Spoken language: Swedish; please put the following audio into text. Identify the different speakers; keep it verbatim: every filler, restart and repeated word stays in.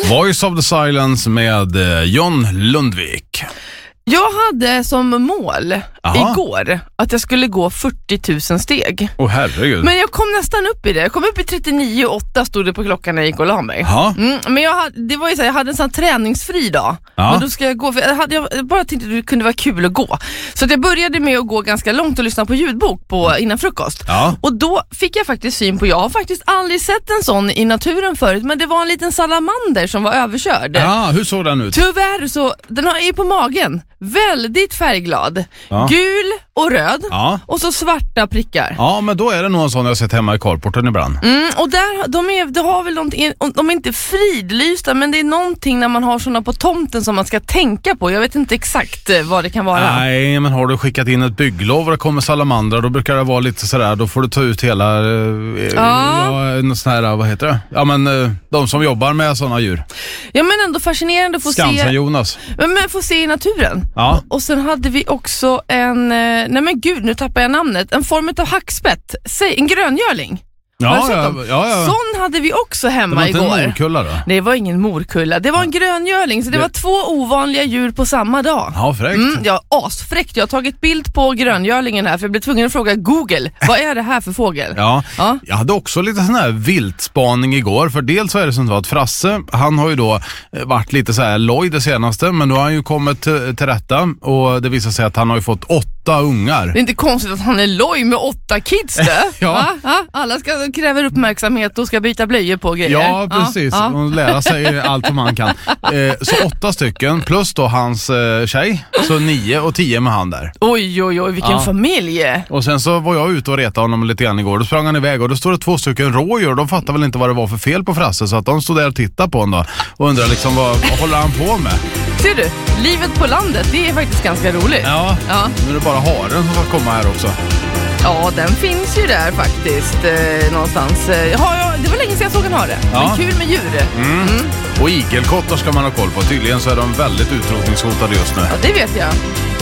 Speaker 1: Voice of the Silence med John Lundvik.
Speaker 2: Jag hade som mål
Speaker 1: Aha.
Speaker 2: igår att jag skulle gå fyrtio tusen steg.
Speaker 1: Åh oh, herregud.
Speaker 2: Men jag kom nästan upp i det. Jag kom upp i trettionio åtta stod det på klockan när jag gick och la mig. Mm, men jag hade, det var ju så här, jag hade en sån träningsfri dag. Ja. Men då ska jag gå, för jag, hade, jag bara tänkte att det kunde vara kul att gå. Så att jag började med att gå ganska långt och lyssna på ljudbok på, innan frukost. Ja. Och då fick jag faktiskt syn på, jag har faktiskt aldrig sett en sån i naturen förut, men det var en liten salamander som var överkörd.
Speaker 1: Ja, hur såg den ut?
Speaker 2: Tyvärr så, den är ju på magen. Väldigt färgglad. Ja. Gul och röd. Ja. Och så svarta prickar.
Speaker 1: Ja, men då är det någon sån jag sett hemma i carporten ibland.
Speaker 2: Mm, och där, de, är, de har väl någonting, de är inte fridlysta, men det är någonting när man har såna på tomten som man ska tänka på. Jag vet inte exakt vad det kan vara.
Speaker 1: Nej, men har du skickat in ett bygglov och det kommer salamandrar, då brukar det vara lite sådär, då får du ta ut hela eh, ja. Ja, en sån här, vad heter det? Ja, men eh, de som jobbar med såna djur.
Speaker 2: Ja, men ändå fascinerande att få
Speaker 1: Skansen,
Speaker 2: se.
Speaker 1: Jonas.
Speaker 2: Men, men få se i naturen.
Speaker 1: Ja.
Speaker 2: Och sen hade vi också en, nej men gud, nu tappar jag namnet, en form av hackspett, säg, en gröngörling.
Speaker 1: Ja, ja, ja, ja.
Speaker 2: Sån hade vi också hemma igår. Det var
Speaker 1: inte en morkulla då?
Speaker 2: Det var ingen morkulla, det var en gröngörling. Så det, det var två ovanliga djur på samma dag.
Speaker 1: Ja, fräckt.
Speaker 2: Mm, ja, asfräckt. Jag har tagit bild på gröngörlingen här, för jag blev tvungen att fråga Google, vad är det här för fågel?
Speaker 1: Ja, ja. Jag hade också lite sån här viltspaning igår. För dels så är det som att Frasse, han har ju då varit lite så här loj det senaste, men nu har han ju kommit till, till rätta. Och det visar sig att han har ju fått åtta ungar. Det
Speaker 2: är inte konstigt att han är loj med åtta kids där. Ja. Va? Ja, alla ska kräver uppmärksamhet och ska byta blöjor på grejer.
Speaker 1: Ja, precis. Ja, ja. Och lära sig allt som man kan. Eh, så åtta stycken, plus då hans eh, tjej. Så nio och tio med han där.
Speaker 2: Oj, oj, oj, vilken ja. familj.
Speaker 1: Och sen så var jag ute och retade honom lite grann igår. Då sprang han iväg och då står det två stycken rådjur. De fattar väl inte vad det var för fel på Frasse. Så att de stod där och tittade på honom då. Och undrar liksom, vad, vad håller han på med?
Speaker 2: Ser du, livet på landet, det är faktiskt ganska roligt.
Speaker 1: Ja, ja. Nu är det bara haren som ska komma här också.
Speaker 2: Ja, den finns ju där faktiskt eh, någonstans. Ja, ja, det var länge sedan jag såg en hare. Ja. Men kul med djur.
Speaker 1: Mm. Mm. Och igelkottar ska man ha koll på. Tydligen så är de väldigt utrotningshotade just nu.
Speaker 2: Ja, det vet jag.